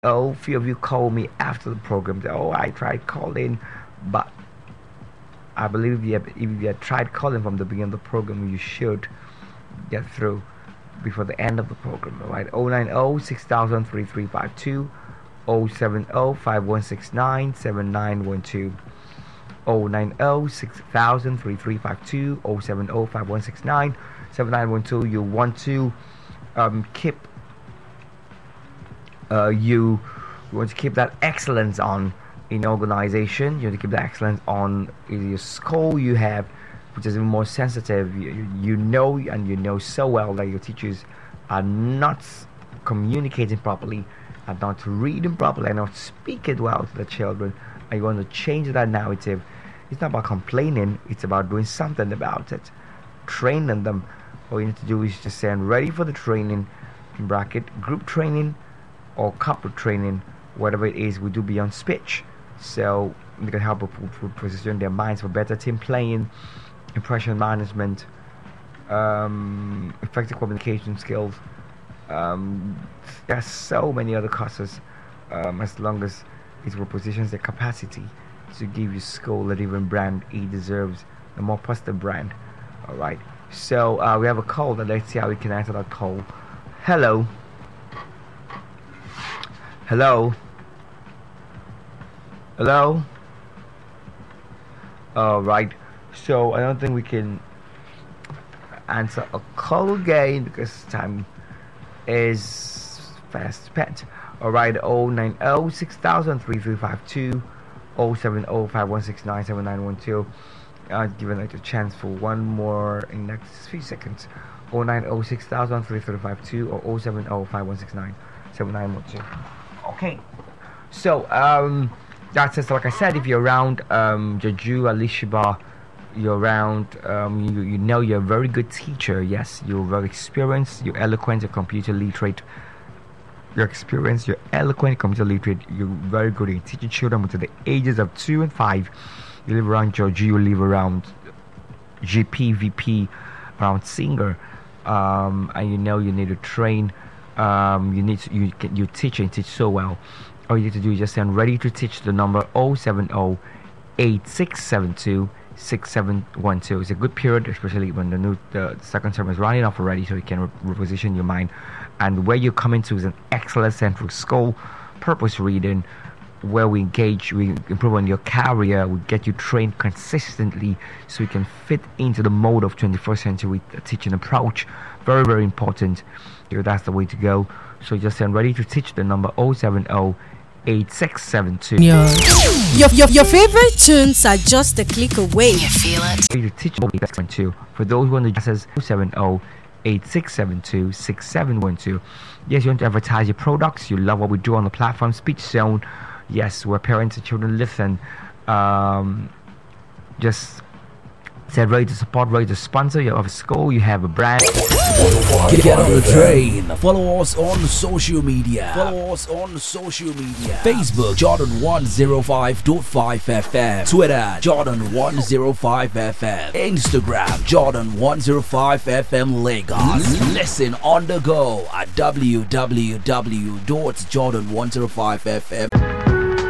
Oh, few of you call me after the program. Oh, I tried calling, but I believe if you have tried calling from the beginning of the program, you should get through before the end of the program. All right, 090 6000 3352, 070 5169 7912, 090 6000 3352, 070 5169 7912. You want to keep you want to keep that excellence on in organization. You want to keep the excellence on in your school. You have, which is even more sensitive. You know, and you know so well that your teachers are not communicating properly, are not reading properly, are not speaking well to the children. And you want to change that narrative. It's not about complaining. It's about doing something about it. Training them. All you need to do is just say, "I'm ready for the training," in bracket, group training or corporate training, whatever it is, we do beyond speech. So we can help with position their minds for better team playing, impression management, effective communication skills. There's so many other courses, as long as it repositions their capacity to give you school that even brand it deserves, a more positive brand. All right. So we have a call. Let's see how we can answer that call. Hello. Hello. Hello. All right. So I don't think we can answer a call again because time is fast spent. All right. 090 6000 3352, 070 5169 7912. Given like a chance for one more in the next 3 seconds. 090 6000 3352 or 070 5169 7912. Okay, so that's just like I said. If you're around Jeju, Alishiba, you're around, you know you're a very good teacher. Yes, you're very experienced, you're eloquent, you're computer literate. You're experienced, you're eloquent, computer literate. You're very good in teaching children between the ages of 2 and 5. You live around Jeju, you live around GP, VP, around Singer, and you know you need to train. You teach and teach so well. All you need to do is just send ready to teach the number 070 8672 6712. It's a good period, especially when the second term is running off already, so you can reposition your mind. And where you're coming to is an excellent central school, purpose reading, where we engage, we improve on your career, we get you trained consistently so you can fit into the mode of 21st century teaching approach. Very, very important. That's the way to go. So just send ready to teach the number 070 8672. Your favorite tunes are just a click away. You feel it. Ready to teach 072. For those who want to just says 070 8672 6712. Yes, you want to advertise your products. You love what we do on the platform Speech Zone. Yes, where parents and children listen. Just said ready to support, ready to sponsor. You have a school, you have a brand. Get on the train. Follow us on social media. Facebook Jordan 105.5 FM. Twitter Jordan 105 FM. Instagram Jordan 105 FM Lagos. Listen on the go at www.jordan105fm.